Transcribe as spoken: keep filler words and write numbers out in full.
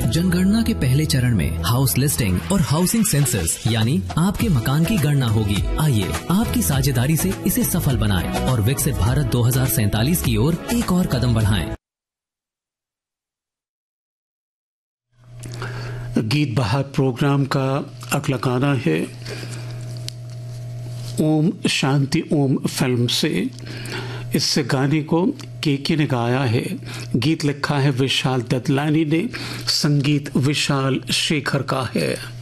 जनगणना के पहले चरण में हाउस लिस्टिंग और हाउसिंग सेंसस यानी आपके मकान की गणना होगी। आइए आपकी साझेदारी से इसे सफल बनाएं और विकसित भारत दो हज़ार सैंतालीस की ओर एक और कदम बढ़ाएं। गीत बहार प्रोग्राम का अगला गाना है ओम शांति ओम फिल्म से। इससे गाने को केके ने गाया है, गीत लिखा है विशाल ददलानी ने, संगीत विशाल शेखर का है।